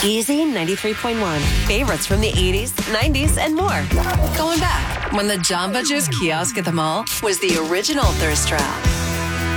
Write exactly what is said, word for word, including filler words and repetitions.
Easy ninety-three point one. Favorites from the eighties, nineties, and more. Going back when the Jamba Juice kiosk at the mall was the original thirst trap.